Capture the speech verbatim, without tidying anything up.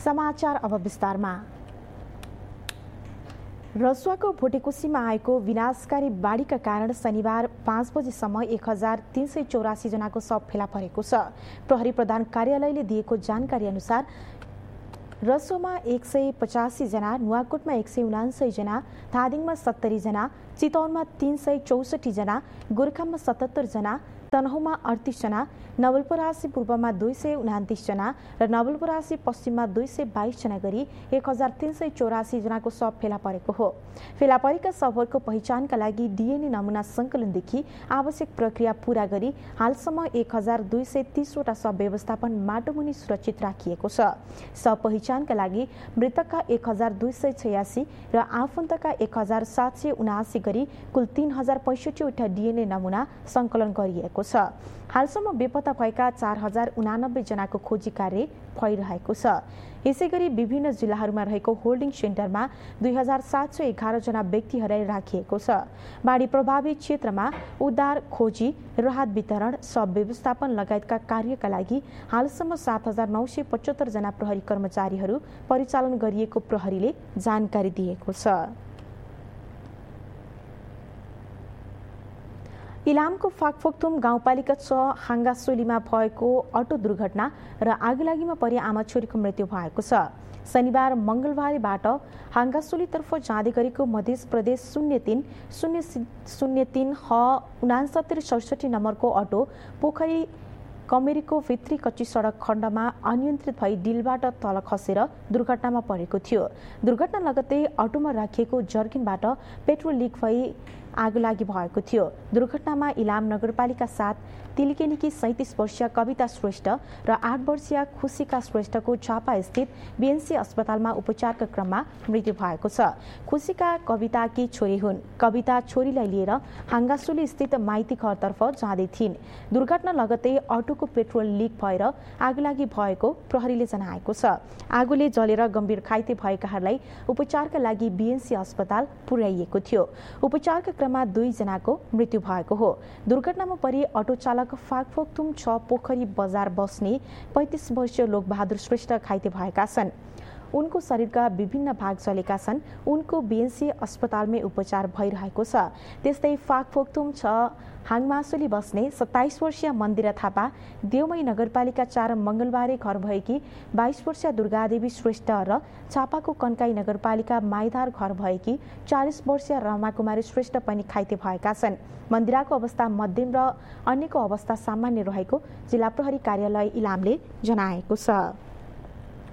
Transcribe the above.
समाचार अब विस्तारमा। रसुवाको भोटेकोसीमा आएको विनाशकारी बाढीका कारण शनिबार पाँच बजेसम्म एक हजार तीन सय चौरासी जनाको शव फेला परेको छ। प्रहरी प्रधान कार्यालयले दिएको जानकारी अनुसार रसोमा एक सय पचासी जना, नुवाकोटमा एक सय उनान्सय जना, धादिङमा सत्तरी जना, चितवनमा तीन सय चौसठी जना, गोर्खामा सतहत्तर जना, तनहुमा अडतिस जना, नवलपरासी पूर्वमा दुई सय उनातिस जना र नवलपरासी पश्चिममा दुई सय बाइस जना गरी एक हजार तीन सय चौरासी जनाको शव फेला परेको हो। फेला परेका शवहरूको पहिचानका लागि डीएनए नमुना सङ्कलनदेखि आवश्यक प्रक्रिया पूरा गरी हालसम्म एक हजार दुई सय तीसवटा शव व्यवस्थापन माटोमुनि सुरक्षित राखिएको छ। शव पहिचानका लागि मृतकका एक हजार दुई सय छयासी र आफन्तका एक हजार सात सय उनासी गरी कुल तीन हजार पैँसठीवटा डीएनए नमुना सङ्कलन गरिएको छ। हालसम्म बेपत्ता भएका चार हजार उनानब्बे जनाको खोजी कार्य भइरहेको छ। यसै गरी विभिन्न जिल्लाहरूमा रहेको होल्डिङ सेन्टरमा दुई हजार सात सय एघार जना व्यक्ति हराई राखिएको छ। बाढी प्रभावित क्षेत्रमा उद्धार, खोजी, राहत वितरण, शव व्यवस्थापन लगायतका कार्यका लागि हालसम्म सात हजार नौ सय पचहत्तर जना प्रहरी कर्मचारीहरू परिचालन गरिएको प्रहरीले जानकारी दिएको छ। इलामको फाकफोक्थुम गाउँपालिका छ हाङ्गासोलीमा भएको अटो दुर्घटना र आगलागीमा परि आमा छोरीको मृत्यु भएको छ। शनिबार मंगलबारबाट हाङ्गासोलीतर्फ जाँदै गरेको मध्य प्रदेश शून्य तीन शून्य शून्य तीन ह उनासत्तरी सडसठी नम्बरको अटो पोखरी कमेरीको भित्री कच्ची सडक खण्डमा अनियन्त्रित भई डिलबाट तल खसेर दुर्घटनामा परेको थियो। दुर्घटना लगत्तै अटोमा राखिएको जर्किनबाट पेट्रोल लिक भई आगलागी भएको थियो। दुर्घटनामा इलाम नगरपालिका सात तिलिकेनीकी सैंतीस वर्षीय कविता श्रेष्ठ र आठ वर्षीय खुशिका श्रेष्ठको झापा स्थित बीएनसी अस्पतालमा उपचारका क्रममा मृत्यु भएको छ। खुशिका कविताकी छोरी हुन्। कविता छोरीलाई लिएर हाङ्गासोली स्थित माइती घरतर्फ जाँदै थिइन्। दुर्घटना लगत्तै अटोको पेट्रोल लिक भएर आगलागी भएको प्रहरीले जनाएको छ। आगोले जलेर गम्भीर घाइते भएकाहरूलाई उपचारका लागि बीएनसी अस्पताल पुर्याइएको थियो। उपचारका क्रममा दुई जनाको मृत्यु भएको हो। दुर्घटनामा परि अटो चालक फाकफोक्थुम छ पोखरी बजार बस्ने पैंतीस वर्षीय लोकबहादुर श्रेष्ठ घाइते भएका छन्। उनको शरीरका विभिन्न भाग जलेका छन्। उनको बीएनसी अस्पतालमै उपचार भइरहेको छ। त्यस्तै फाकफोक्थुम छ हाङमासोली बस्ने सत्ताइस वर्षीय मन्दिरा थापा, देवमई नगरपालिका चार मंगलबारे घर भएकी बाइस वर्षीय दुर्गादेवी श्रेष्ठ र छापाको कन्काई नगरपालिका माइधार घर भएकी चालीस वर्षीय रमाकुमारी श्रेष्ठ पनि घाइते भएका छन्। मन्दिराको अवस्था मध्यम र अन्यको अवस्था सामान्य रहेको जिल्ला प्रहरी कार्यालय इलामले जनाएको छ।